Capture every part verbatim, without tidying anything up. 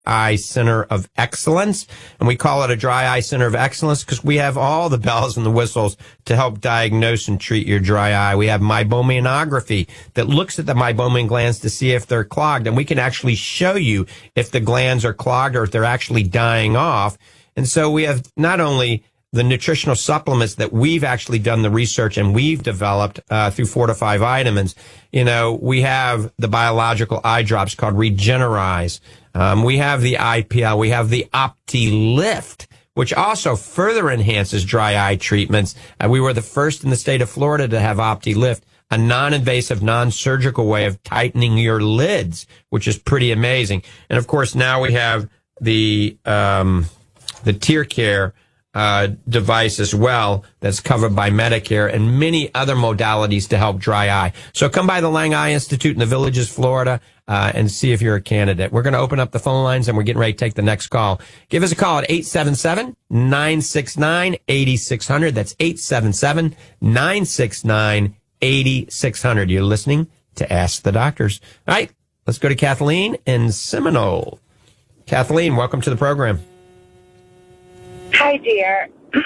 Eye Center of Excellence. And we call it a dry eye center of excellence because we have all the bells and the whistles to help diagnose and treat your dry eye. We have meibomianography that looks at the meibomian glands to see if they're clogged. And we can actually show you if the glands are clogged or if they're actually dying off. And so we have not only the nutritional supplements that we've actually done the research and we've developed uh, through Fortify Vitamins. You know, we have the biological eye drops called Regenerize. Um, we have the I P L. We have the OptiLift, which also further enhances dry eye treatments. Uh, we were the first in the state of Florida to have OptiLift, a non-invasive, non-surgical way of tightening your lids, which is pretty amazing. And of course, now we have the um, the TearCare uh, device as well that's covered by Medicare and many other modalities to help dry eye. So come by the Lang Eye Institute in the Villages, Florida, uh, and see if you're a candidate. We're going to open up the phone lines and we're getting ready to take the next call. Give us a call at eight seven seven, nine six nine, eight six zero zero. That's eight seven seven, nine six nine, eight six zero zero. You're listening to Ask the Doctors. All right, let's go to Kathleen in Seminole. Kathleen, welcome to the program. Hi, dear.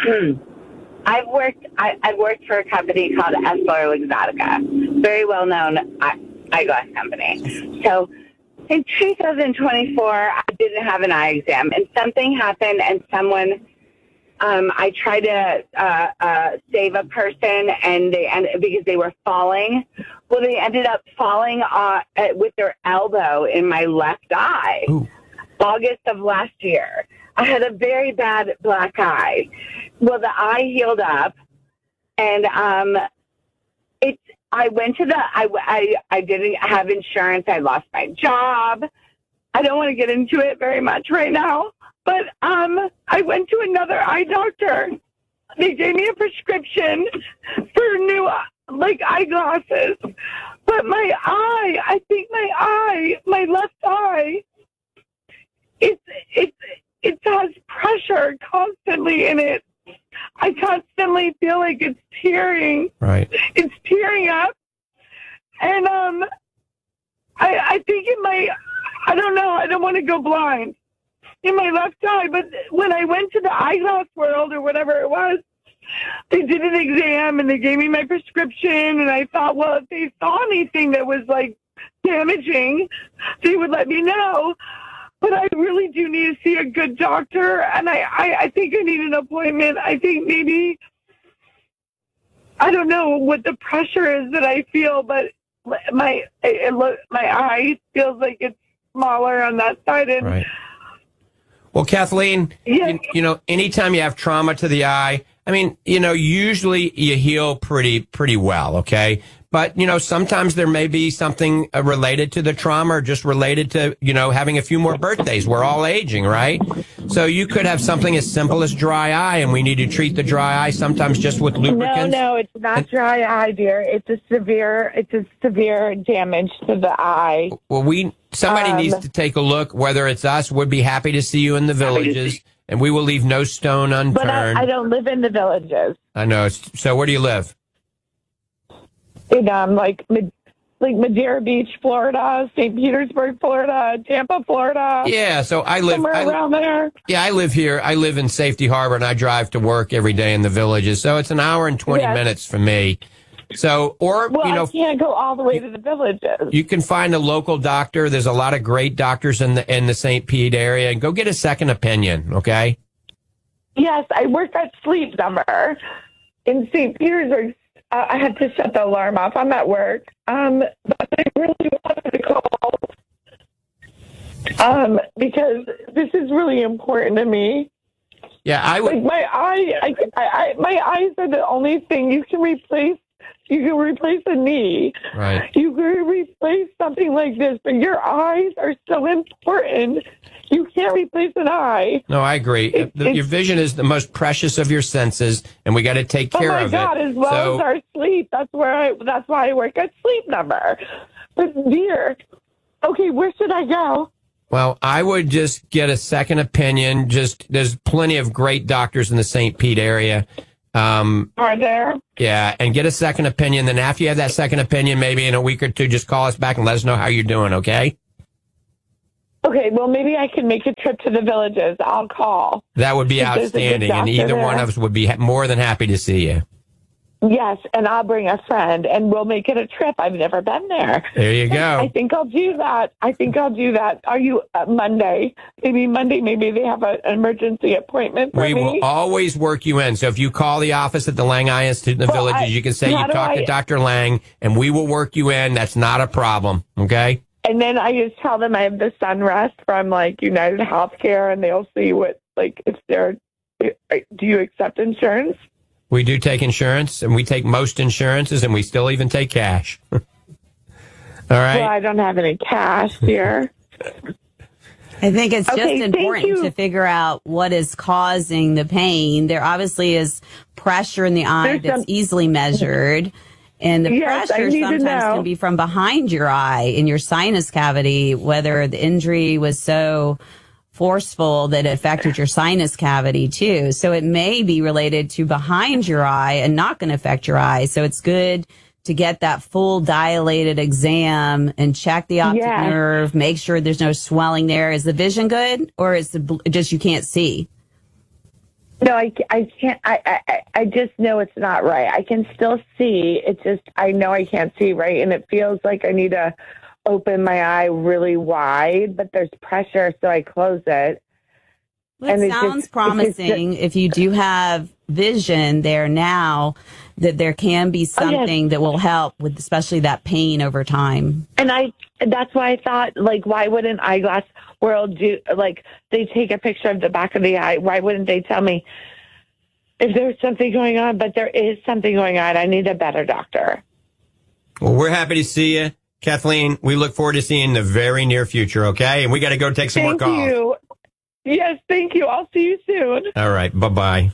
I've worked. I, I've worked for a company called EssilorLuxottica, very well known eye, eyeglass company. So, in two thousand twenty-four, I didn't have an eye exam, and something happened, and someone. Um, I tried to uh, uh, save a person, and they ended because they were falling. Well, they ended up falling uh, with their elbow in my left eye. Ooh. August of last year. I had a very bad black eye. Well, the eye healed up, and um, it's. I went to the. I, I I didn't have insurance. I lost my job. I don't want to get into it very much right now, but um, I went to another eye doctor. They gave me a prescription for new like eyeglasses, but my eye. I think my eye, my left eye. It's it's. It has pressure constantly in it. I constantly feel like it's tearing. Right. It's tearing up. And um, I, I think it might, I don't know, I don't want to go blind in my left eye. But when I went to the eyeglass world or whatever it was, they did an exam and they gave me my prescription. And I thought, well, if they saw anything that was like damaging, they would let me know. But I really do need to see a good doctor, and I, I, I think I need an appointment. I think maybe, I don't know what the pressure is that I feel, but my it, it, my eye feels like it's smaller on that side. And right. Well, Kathleen, yeah. you, you know, anytime you have trauma to the eye, I mean, you know, usually you heal pretty pretty well, okay? But, you know, sometimes there may be something uh, related to the trauma or just related to, you know, having a few more birthdays. We're all aging, right? So you could have something as simple as dry eye, and we need to treat the dry eye sometimes just with lubricants. No, no, it's not and, dry eye, dear. It's a severe, it's a severe damage to the eye. Well, we somebody um, needs to take a look. Whether it's us, we'd be happy to see you in the Villages, and we will leave no stone unturned. But I, I don't live in the Villages. I know. So where do you live? In um, like like Madeira Beach, Florida, Saint Petersburg, Florida, Tampa, Florida. Yeah, so I live somewhere I, around there. Yeah, I live here. I live in Safety Harbor, and I drive to work every day in the Villages. So it's an hour and twenty yes. minutes for me. So, or well, you know, I can't go all the way to the Villages. You can find a local doctor. There's a lot of great doctors in the in the Saint Pete area, and go get a second opinion. Okay. Yes, I work at Sleep Number in Saint Petersburg. Uh, I had to shut the alarm off. I'm at work. Um, but I really wanted to call um, because this is really important to me. Yeah, I would. Like my eye, I, I, I, my eyes are the only thing you can replace. You can replace a knee. Right. You can replace something like this, but your eyes are so important. You can't replace an eye. No, I agree. It, the, your vision is the most precious of your senses, and we got to take care of it. Oh my God! As well so, as our sleep. That's where I. That's why I work at Sleep Number. But dear, okay, where should I go? Well, I would just get a second opinion. Just there's plenty of great doctors in the Saint Pete area. Um, Are there? Yeah, and get a second opinion. Then after you have that second opinion, maybe in a week or two, just call us back and let us know how you're doing. Okay. Okay, well, maybe I can make a trip to the Villages. I'll call. That would be If there's a good outstanding, and doctor either there. one of us would be ha- more than happy to see you. Yes, and I'll bring a friend, and we'll make it a trip. I've never been there. There you go. I think I'll do that. I think I'll do that. Are you uh, Monday? Maybe Monday. Maybe they have a, an emergency appointment for We me. will always work you in. So if you call the office at the Lang Eye Institute in the Well, Villages, I- you can say how you do talked I- to Doctor Lang, and we will work you in. That's not a problem. Okay? And then I just tell them I have the Sunrest from like United Healthcare, and they'll see what like if they're. Do you accept insurance? We do take insurance, and we take most insurances, and we still even take cash. All right? Well, I don't have any cash here. I think it's just Okay, thank important you. to figure out what is causing the pain. There obviously is pressure in the eye There's that's some- easily measured. And the Yes, I pressure need to sometimes know. can be from behind your eye in your sinus cavity, whether the injury was so forceful that it affected your sinus cavity too. So it may be related to behind your eye and not going to affect your eye. So it's good to get that full dilated exam and check the optic Yes. nerve, make sure there's no swelling there. Is the vision good, or is it bl- just you can't see? No, I, I can't. I, I I just know it's not right. I can still see. It's just I know I can't see right, and it feels like I need to open my eye really wide, but there's pressure, so I close it. Well, And it it's just- sounds it's just promising if you do have vision there now, that there can be Oh, yes. something that will help with especially that pain over time. And I that's why I thought, like, why wouldn't Eyeglass World do, like, they take a picture of the back of the eye? Why wouldn't they tell me if there's something going on? But there is something going on. I need a better doctor. Well, we're happy to see you. Kathleen, we look forward to seeing you in the very near future, okay? And we got to go take some Thank more calls. you. Yes, thank you. I'll see you soon. All right. Bye-bye.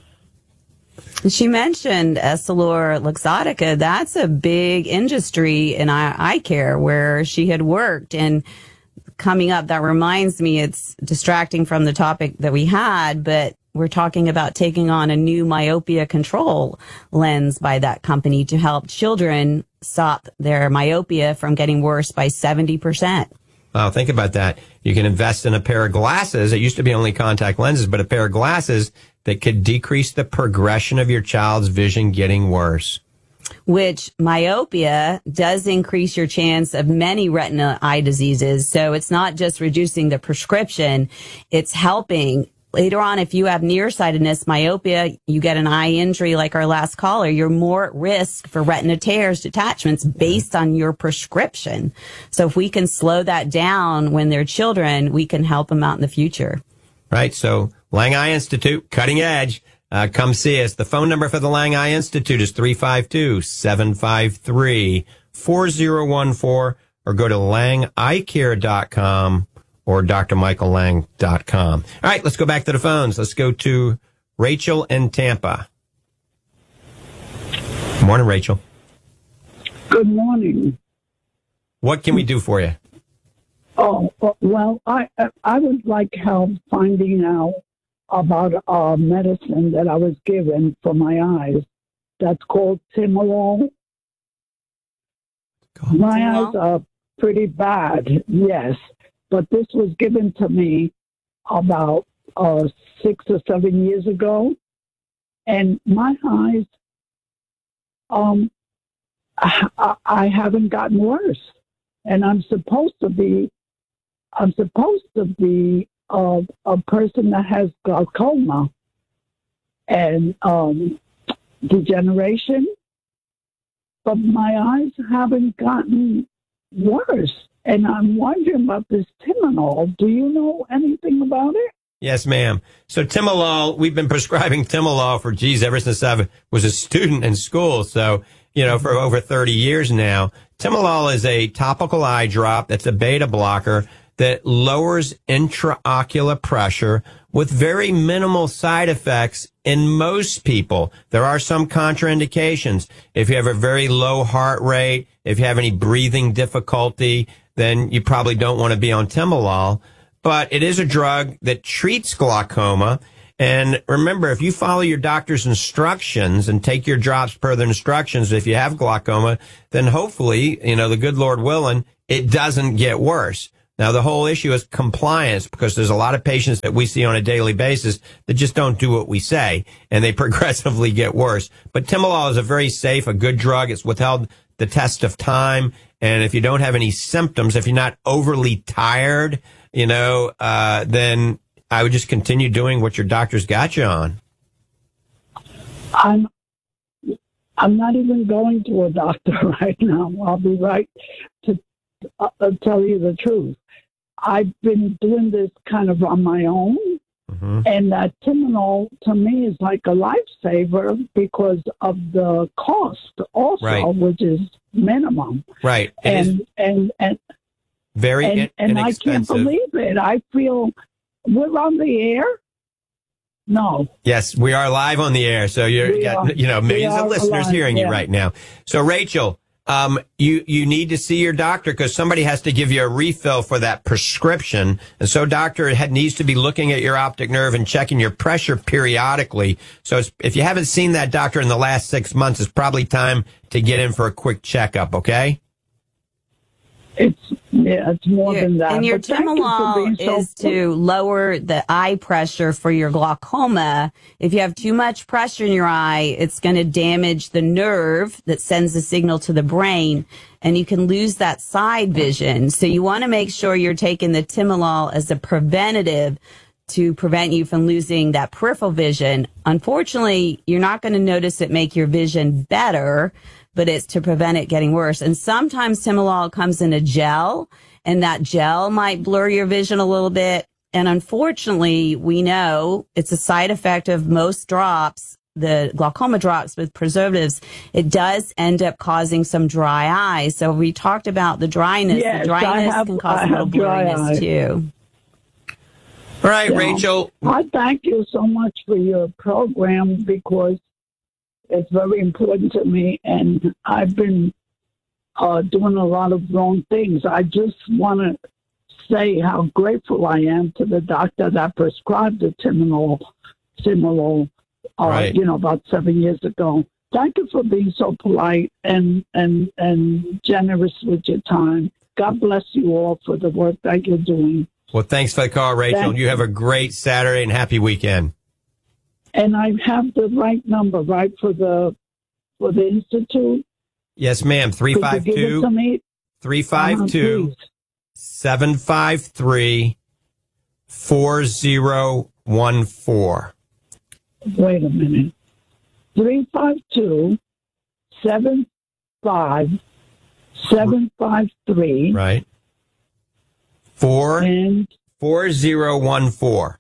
She mentioned Essilor Luxottica. That's a big industry in eye eye care where she had worked. And coming up, that reminds me, it's distracting from the topic that we had, but we're talking about taking on a new myopia control lens by that company to help children stop their myopia from getting worse by seventy percent. Wow, think about that. You can invest in a pair of glasses. It used to be only contact lenses, but a pair of glasses that could decrease the progression of your child's vision getting worse. Which myopia does increase your chance of many retinal eye diseases. So it's not just reducing the prescription, it's helping. Later on, if you have nearsightedness, myopia, you get an eye injury like our last caller, you're more at risk for retina tears, detachments based on your prescription. So if we can slow that down when they're children, we can help them out in the future. Right. So Lang Eye Institute, cutting edge. Uh, come see us. The phone number for the Lang Eye Institute is three five two, seven five three, four zero one four or go to lang eye care dot com or d r michael lang dot com. All right, let's go back to the phones. Let's go to Rachel in Tampa. Morning, Rachel. Good morning. What can we do for you? Oh, well, I I would like help finding out about a medicine that I was given for my eyes. That's called Timolol. My Timolol? eyes are pretty bad, yes, but this was given to me about uh, six or seven years ago, and my eyes, um, I, I haven't gotten worse, and I'm supposed to be, I'm supposed to be uh, a person that has glaucoma and um, degeneration, but my eyes haven't gotten worse. And I'm wondering about this Timolol. Do you know anything about it? Yes, ma'am. So Timolol, we've been prescribing Timolol for, geez, ever since I was a student in school. So, you know, for over thirty years now. Timolol is a topical eye drop that's a beta blocker that lowers intraocular pressure with very minimal side effects in most people. There are some contraindications. If you have a very low heart rate, if you have any breathing difficulty, then you probably don't want to be on Timolol. But it is a drug that treats glaucoma. And remember, if you follow your doctor's instructions and take your drops per their instructions, if you have glaucoma, then hopefully, you know, the good Lord willing, it doesn't get worse. Now, the whole issue is compliance, because there's a lot of patients that we see on a daily basis that just don't do what we say, and they progressively get worse. But Timolol is a very safe, a good drug. It's withheld the test of time. And if you don't have any symptoms, if you're not overly tired, you know, uh, then I would just continue doing what your doctor's got you on. I'm I'm not even going to a doctor right now. I'll be right to uh, tell you the truth. I've been doing this kind of on my own, mm-hmm. and that Timolol to me is like a lifesaver because of the cost also, right. which is minimum. Right. It and, is and and very and, in- and I can't believe it. I feel we're on the air. No. Yes, we are live on the air. So you're, We got, are- you know, millions we of are listeners alive, hearing yeah. you right now. So Rachel, um, you, you need to see your doctor because somebody has to give you a refill for that prescription. And so doctor had, needs to be looking at your optic nerve and checking your pressure periodically. So it's, if you haven't seen that doctor in the last six months, it's probably time to get in for a quick checkup. Okay. It's yeah, it's more Your- than that. And your But thank you for Timolol being so is to lower the eye pressure for your glaucoma. If you have too much pressure in your eye, it's going to damage the nerve that sends the signal to the brain, and you can lose that side vision. So you want to make sure you're taking the Timolol as a preventative to prevent you from losing that peripheral vision. Unfortunately, you're not going to notice it make your vision better, but it's to prevent it getting worse. And sometimes Timolol comes in a gel, and that gel might blur your vision a little bit. And unfortunately, we know it's a side effect of most drops, the glaucoma drops with preservatives. It does end up causing some dry eyes. So we talked about the dryness. Yes, the dryness I have- can cause I a little have dry blurriness eye. too. All right, Yeah. Rachel. I thank you so much for your program because it's very important to me, and I've been uh, doing a lot of wrong things. I just want to say how grateful I am to the doctor that prescribed the Timolol, Timolol, uh, Right. you know, about seven years ago. Thank you for being so polite and, and, and generous with your time. God bless you all for the work that you're doing. Well, thanks for the call, Rachel. Thank You have a great Saturday and happy weekend. And I have the right number, right, for the for the institute. Yes, ma'am. three Could five you give it two, to me? three five two, Uh-huh, seven five three, four zero one four. please. Wait a minute. Three five two seven five seven five three Right. Four, and four zero one four.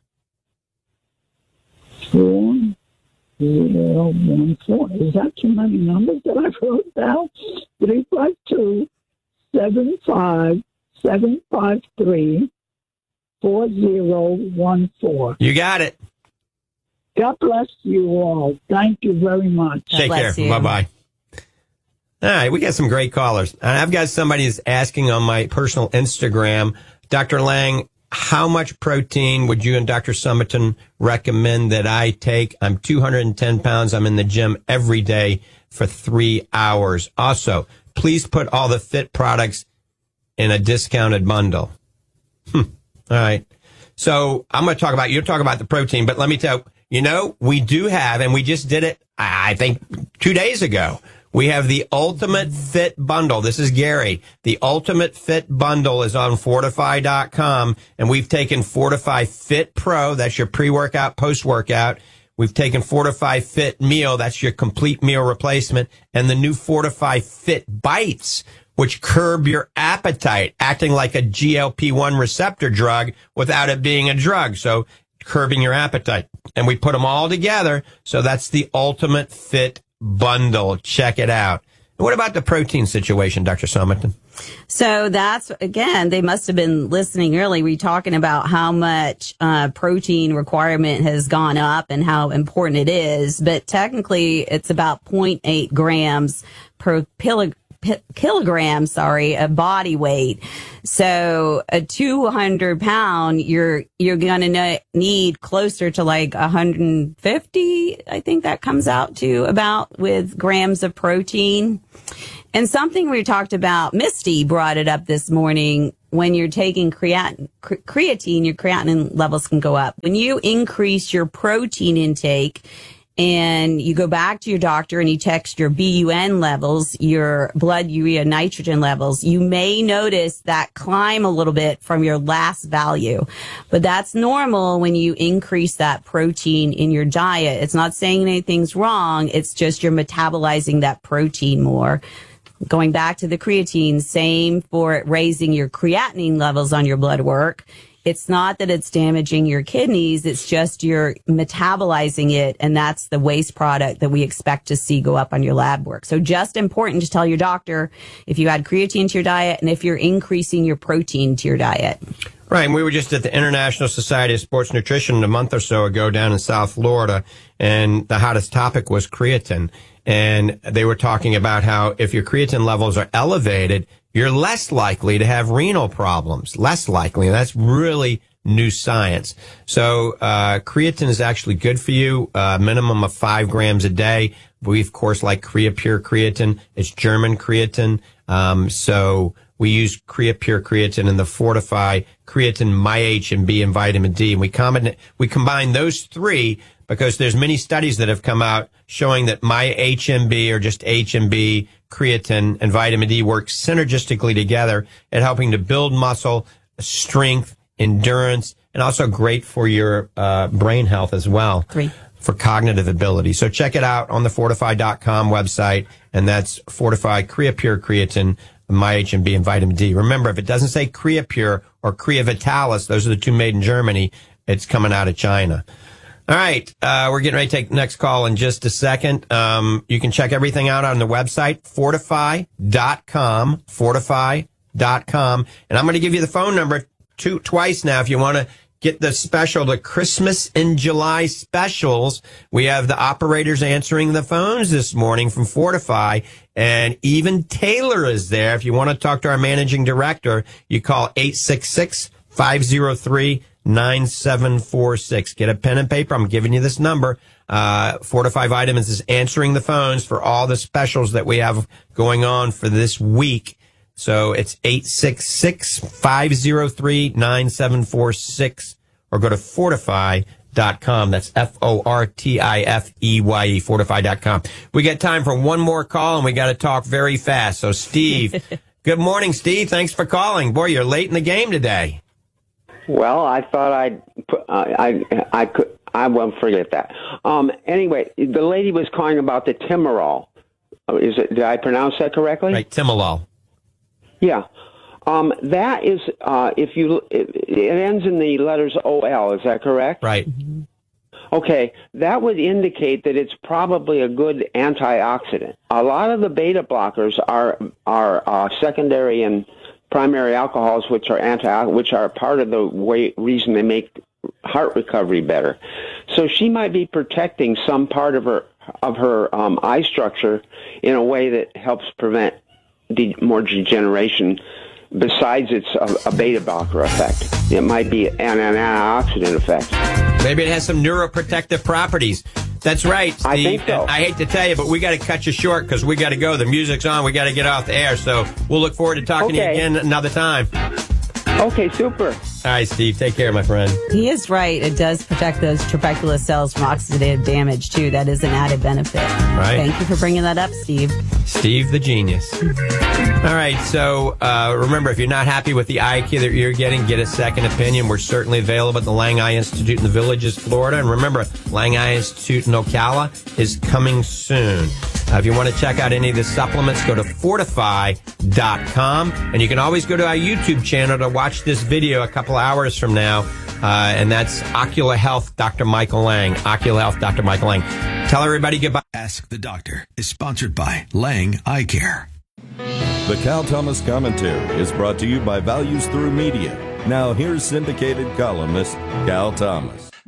four zero one four. Is that too many numbers that I wrote down? Three five two seven five seven five three four zero one four. You got it. God bless you all. Thank you very much. God Take care. bless you. Bye-bye. All right, we got some great callers. And I've got somebody who's asking on my personal Instagram, Doctor Lang, how much protein would you and Doctor Summerton recommend that I take? I'm two hundred ten pounds. I'm in the gym every day for three hours. Also, please put all the Fit products in a discounted bundle. Hmm. All right. So I'm going to talk about, you'll talk about the protein, but let me tell you, you know, we do have, and we just did it, I think, two days ago. We have the Ultimate Fit Bundle. This is Gary. The Ultimate Fit Bundle is on Fortify dot com, and we've taken Fortify Fit Pro. That's your pre-workout, post-workout. We've taken Fortify Fit Meal. That's your complete meal replacement. And the new Fortify Fit Bites, which curb your appetite, acting like a G L P one receptor drug without it being a drug. So curbing your appetite. And we put them all together. So that's the Ultimate Fit Bundle. Check it out. And what about the protein situation, Doctor Summerton? So that's, again, they must have been listening early. We talking about how much uh, protein requirement has gone up and how important it is. But technically, it's about zero point eight grams per pil- p- kilogram, sorry, of body weight. So a two hundred pound, you're, you're going to need closer to like one hundred fifty, I think that comes out to about, with grams of protein. And something we talked about, Misty brought it up this morning. when you're taking creatinine, creatine, your creatinine levels can go up. When you increase your protein intake and you go back to your doctor and he checks your B U N levels, your blood urea nitrogen levels, you may notice that climb a little bit from your last value. But that's normal when you increase that protein in your diet. It's not saying anything's wrong. It's just you're metabolizing that protein more. Going back to the creatine, same for raising your creatinine levels on your blood work. It's not that it's damaging your kidneys. It's just you're metabolizing it. And that's the waste product that we expect to see go up on your lab work. So just important to tell your doctor if you add creatine to your diet and if you're increasing your protein to your diet. Right. And we were just at the International Society of Sports Nutrition a month or so ago down in South Florida. And the hottest topic was creatine. And they were talking about how if your creatine levels are elevated, you're less likely to have renal problems, less likely. And that's really new science. So, uh, creatine is actually good for you, uh, minimum of five grams a day. We, of course, like CreaPure creatine. It's German creatine. Um, so we use CreaPure creatine and the Fortify creatine, My H M B, and vitamin D. And we combine, we combine those three because there's many studies that have come out showing that My H M B or just H M B, creatine, and vitamin D work synergistically together at helping to build muscle, strength, endurance, and also great for your uh, brain health as well. Three. For cognitive ability. So check it out on the Fortify dot com website, and that's Fortify CreaPure creatine, My H M B, and vitamin D. Remember, if it doesn't say CreaPure or CreaVitalis, those are the two made in Germany, it's coming out of China. All right, uh, we're getting ready to take the next call in just a second. Um, you can check everything out on the website, Fortify dot com, Fortify dot com. And I'm going to give you the phone number two, twice now if you want to get the special, the Christmas in July specials. We have the operators answering the phones this morning from Fortify, and even Taylor is there. If you want to talk to our managing director, you call eight six six, five oh three, nine seven four six. Get a pen and paper. I'm giving you this number. Uh, Fortify Vitamins is answering the phones for all the specials that we have going on for this week. So it's eight six six, five oh three, nine seven four six, or go to Fortify dot com. That's F O R T I F E Y E, Fortify dot com. We got time for one more call, and we got to talk very fast. So, Steve, good morning, Steve. Thanks for calling. Boy, you're late in the game today. Well, I thought I'd put, uh, I I could I won't forget that. Um, anyway, the lady was calling about the Timolol. Is it? Did I pronounce that correctly? Right, Timolol. Yeah, um, that is uh, if you it, it ends in the letters O L. Is that correct? Right. Okay, that would indicate that it's probably a good antioxidant. A lot of the beta blockers are are uh, secondary and primary alcohols, which are anti, which are part of the way, reason they make heart recovery better. So she might be protecting some part of her of her um, eye structure in a way that helps prevent de- more degeneration. Besides, it's a, a beta blocker effect. It might be an, an antioxidant effect. Maybe it has some neuroprotective properties. That's right, Steve. I think so. And I hate to tell you, but we got to cut you short because we got to go. The music's on. We got to get off the air. So we'll look forward to talking okay. to you again another time. Okay, super. All right, Steve. Take care, my friend. He is right. It does protect those trabecular cells from oxidative damage, too. That is an added benefit. Right. Thank you for bringing that up, Steve. Steve the genius. All right, so uh, remember, if you're not happy with the eye care that you're getting, get a second opinion. We're certainly available at the Lang Eye Institute in the Villages, Florida. And remember, Lang Eye Institute in Ocala is coming soon. Uh, if you want to check out any of the supplements, go to Fortify dot com. And you can always go to our YouTube channel to watch this video a couple hours from now. Uh, and that's Ocular Health, Doctor Michael Lang. Ocular Health, Doctor Michael Lang. Tell everybody goodbye. Ask the Doctor is sponsored by Lang Eye Care. The Cal Thomas Commentary is brought to you by Values Through Media. Now here's syndicated columnist Cal Thomas.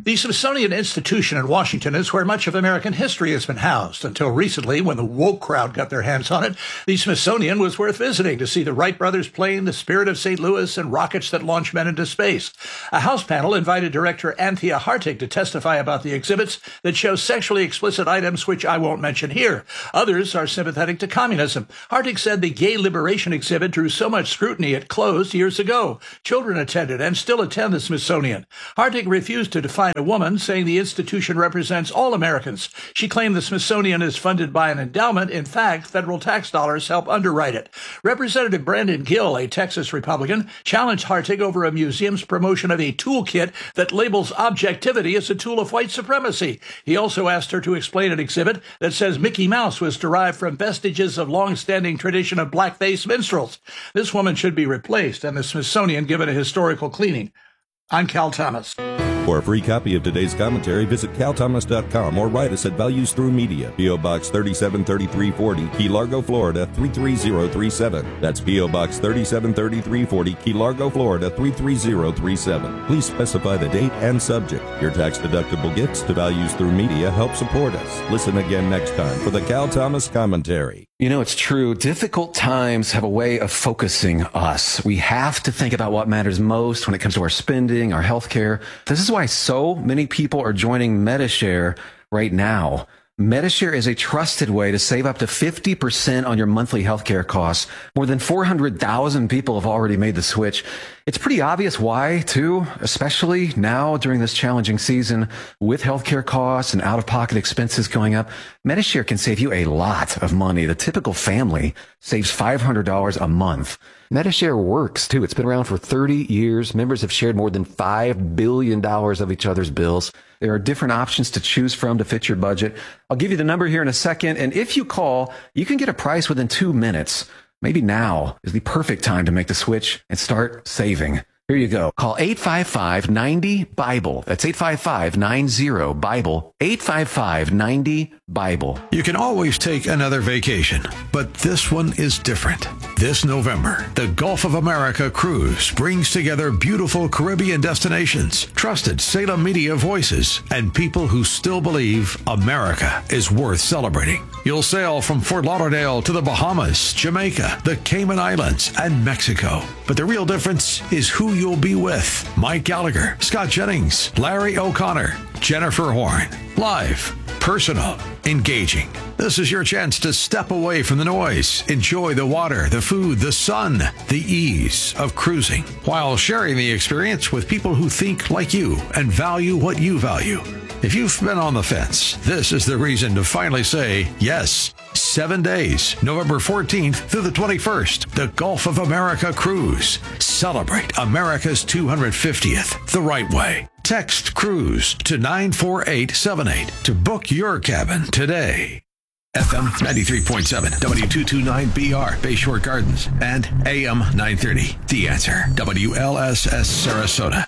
The Smithsonian Institution in Washington is where much of American history has been housed. Until recently, when the woke crowd got their hands on it, the Smithsonian was worth visiting to see the Wright brothers plane, the Spirit of Saint Louis, and rockets that launch men into space. A House panel invited director Anthea Hartig to testify about the exhibits that show sexually explicit items, which I won't mention here. Others are sympathetic to communism. Hartig said the gay liberation exhibit drew so much scrutiny it closed years ago. Children attended and still attend the Smithsonian. Hartig refused to define a woman, saying the institution represents all Americans. She claimed the Smithsonian is funded by an endowment. In fact, federal tax dollars help underwrite it. Representative Brandon Gill, a Texas Republican, challenged Hartig over a museum's promotion of a toolkit that labels objectivity as a tool of white supremacy. He also asked her to explain an exhibit that says Mickey Mouse was derived from vestiges of long-standing tradition of blackface minstrels. This woman should be replaced and the Smithsonian given a historical cleaning. I'm Cal Thomas. For a free copy of today's commentary, visit cal thomas dot com or write us at Values Through Media, P O. Box thirty-seven thirty-three forty, Key Largo, Florida three three zero three seven. That's P O. Box thirty-seven thirty-three forty, Key Largo, Florida three three zero three seven. Please specify the date and subject. Your tax-deductible gifts to Values Through Media help support us. Listen again next time for the Cal Thomas Commentary. You know, it's true. Difficult times have a way of focusing us. We have to think about what matters most when it comes to our spending, our health care. This is why so many people are joining Medi-Share right now. Medi-Share is a trusted way to save up to fifty percent on your monthly healthcare costs. More than four hundred thousand people have already made the switch. It's pretty obvious why, too, especially now during this challenging season with healthcare costs and out-of-pocket expenses going up. Medi-Share can save you a lot of money. The typical family saves five hundred dollars a month. Medi-Share works, too. It's been around for thirty years. Members have shared more than five billion dollars of each other's bills. There are different options to choose from to fit your budget. I'll give you the number here in a second, and if you call, you can get a price within two minutes. Maybe now is the perfect time to make the switch and start saving. Here you go. Call eight five five, nine zero, BIBLE. That's eight five five, nine zero, BIBLE. eight five five, nine zero, BIBLE. You can always take another vacation, but this one is different. This November, the Gulf of America Cruise brings together beautiful Caribbean destinations, trusted Salem media voices, and people who still believe America is worth celebrating. You'll sail from Fort Lauderdale to the Bahamas, Jamaica, the Cayman Islands, and Mexico. But the real difference is who you'll be with. Mike Gallagher, Scott Jennings, Larry O'Connor, Jennifer Horn. Live, personal, engaging. This is your chance to step away from the noise, enjoy the water, the food, the sun, the ease of cruising, while sharing the experience with people who think like you and value what you value. If you've been on the fence, this is the reason to finally say yes. Seven days, November fourteenth through the twenty-first, the Gulf of America Cruise. Celebrate America's two hundred fiftieth the right way. Text CRUISE to nine four eight seven eight to book your cabin today. F M ninety-three point seven, W two twenty-nine B R, Bayshore Gardens, and A M nine thirty, The Answer, W L S S Sarasota.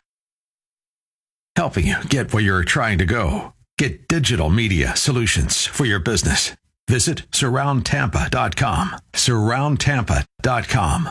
Helping you get where you're trying to go. Get digital media solutions for your business. Visit surround tampa dot com. surround tampa dot com.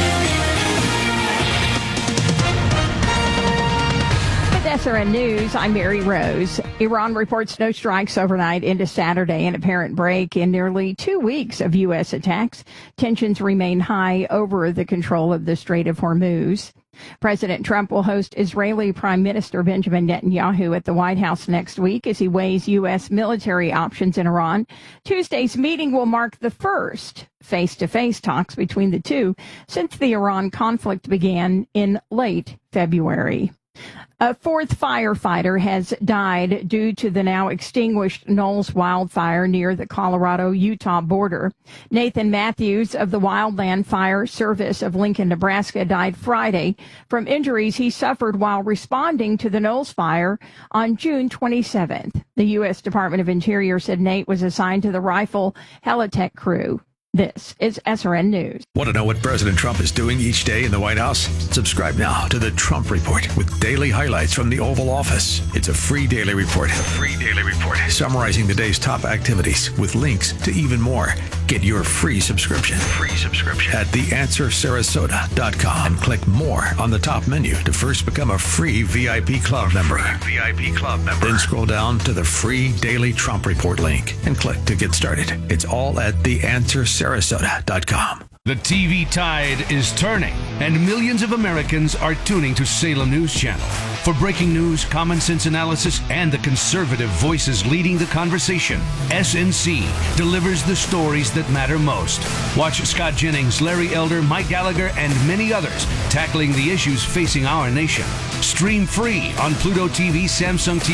With S R N News, I'm Mary Rose. Iran reports no strikes overnight into Saturday, an apparent break in nearly two weeks of U S attacks. Tensions remain high over the control of the Strait of Hormuz. President Trump will host Israeli Prime Minister Benjamin Netanyahu at the White House next week as he weighs U S military options in Iran. Tuesday's meeting will mark the first face-to-face talks between the two since the Iran conflict began in late February. A fourth firefighter has died due to the now extinguished Knowles wildfire near the Colorado-Utah border. Nathan Matthews of the Wildland Fire Service of Lincoln, Nebraska, died Friday from injuries he suffered while responding to the Knowles fire on June twenty-seventh. The U S Department of Interior said Nate was assigned to the Rifle Helitech crew. This is S R N News. Want to know what President Trump is doing each day in the White House? Subscribe now to the Trump Report with daily highlights from the Oval Office. It's a free daily report. A free daily report summarizing the day's top activities with links to even more. Get your free subscription. Free subscription at the answer sarasota dot com and click more on the top menu to first become a free V I P club member. V I P club member. Then scroll down to the free daily Trump report link and click to get started. It's all at the answer sarasota dot com. The T V tide is turning, and millions of Americans are tuning to Salem News Channel. For breaking news, common sense analysis, and the conservative voices leading the conversation, S N C delivers the stories that matter most. Watch Scott Jennings, Larry Elder, Mike Gallagher, and many others tackling the issues facing our nation. Stream free on Pluto T V, Samsung T V,